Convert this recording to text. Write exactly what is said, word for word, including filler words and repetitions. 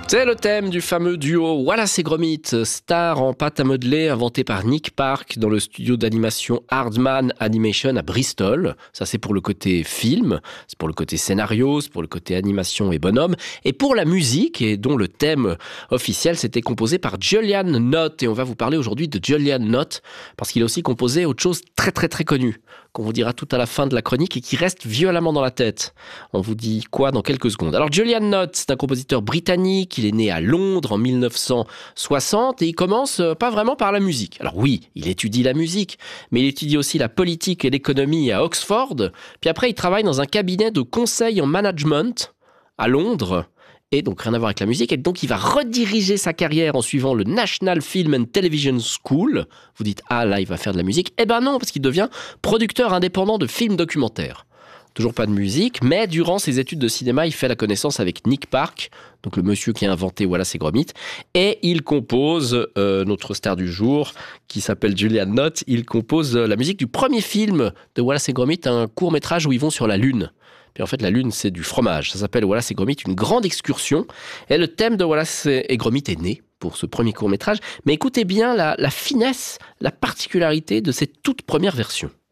C'est le thème du fameux duo Wallace et Gromit, star en pâte à modeler inventé par Nick Park dans le studio d'animation Aardman Animation à Bristol. Ça, c'est pour le côté film, c'est pour le côté scénario, c'est pour le côté animation et bonhomme. Et pour la musique, et dont le thème officiel, c'était composé par Julian Nott. Et on va vous parler aujourd'hui de Julian Nott, parce qu'il a aussi composé autre chose très très très connu, qu'on vous dira tout à la fin de la chronique et qui reste violemment dans la tête. On vous dit quoi dans quelques secondes. Alors Julian Nott, c'est un compositeur britannique. Il est né à Londres en mille neuf cent soixante et il commence pas vraiment par la musique. Alors oui, il étudie la musique, mais il étudie aussi la politique et l'économie à Oxford. Puis après, il travaille dans un cabinet de conseil en management à Londres. Et donc rien à voir avec la musique. Et donc il va rediriger sa carrière en suivant le National Film and Television School. Vous dites, ah là, il va faire de la musique. Eh ben non, parce qu'il devient producteur indépendant de films documentaires. Toujours pas de musique, mais durant ses études de cinéma, il fait la connaissance avec Nick Park, donc le monsieur qui a inventé Wallace et Gromit, et il compose, euh, notre star du jour, qui s'appelle Julian Nott, il compose la musique du premier film de Wallace et Gromit, un court-métrage où ils vont sur la Lune. Puis en fait, la Lune, c'est du fromage. Ça s'appelle Wallace et Gromit, une grande excursion. Et le thème de Wallace et Gromit est né pour ce premier court-métrage. Mais écoutez bien la, la finesse, la particularité de cette toute première version.